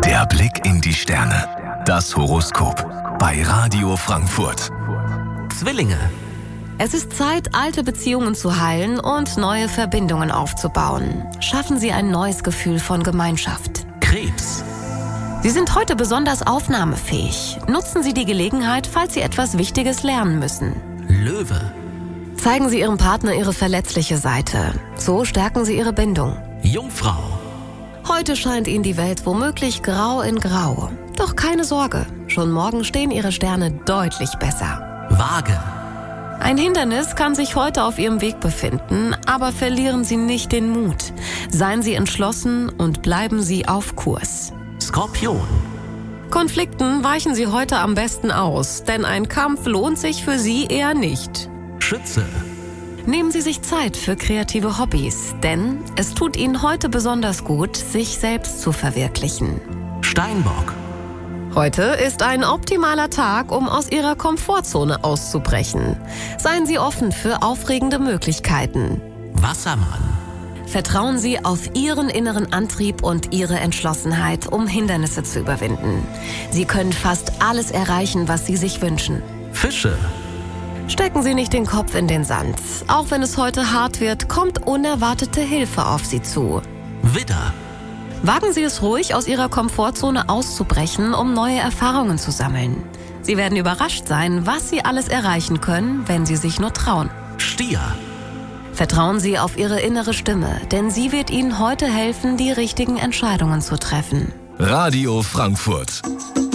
Der Blick in die Sterne. Das Horoskop. Bei Radio Frankfurt. Zwillinge. Es ist Zeit, alte Beziehungen zu heilen und neue Verbindungen aufzubauen. Schaffen Sie ein neues Gefühl von Gemeinschaft. Krebs. Sie sind heute besonders aufnahmefähig. Nutzen Sie die Gelegenheit, falls Sie etwas Wichtiges lernen müssen. Löwe. Zeigen Sie Ihrem Partner Ihre verletzliche Seite. So stärken Sie Ihre Bindung. Jungfrau. Heute scheint Ihnen die Welt womöglich grau in grau. Doch keine Sorge, schon morgen stehen Ihre Sterne deutlich besser. Waage. Ein Hindernis kann sich heute auf Ihrem Weg befinden, aber verlieren Sie nicht den Mut. Seien Sie entschlossen und bleiben Sie auf Kurs. Skorpion. Konflikten weichen Sie heute am besten aus, denn ein Kampf lohnt sich für Sie eher nicht. Schütze. Nehmen Sie sich Zeit für kreative Hobbys, denn es tut Ihnen heute besonders gut, sich selbst zu verwirklichen. Steinbock. Heute ist ein optimaler Tag, um aus Ihrer Komfortzone auszubrechen. Seien Sie offen für aufregende Möglichkeiten. Wassermann. Vertrauen Sie auf Ihren inneren Antrieb und Ihre Entschlossenheit, um Hindernisse zu überwinden. Sie können fast alles erreichen, was Sie sich wünschen. Fische. Stecken Sie nicht den Kopf in den Sand. Auch wenn es heute hart wird, kommt unerwartete Hilfe auf Sie zu. Widder. Wagen Sie es ruhig, aus Ihrer Komfortzone auszubrechen, um neue Erfahrungen zu sammeln. Sie werden überrascht sein, was Sie alles erreichen können, wenn Sie sich nur trauen. Stier. Vertrauen Sie auf Ihre innere Stimme, denn sie wird Ihnen heute helfen, die richtigen Entscheidungen zu treffen. Radio Frankfurt.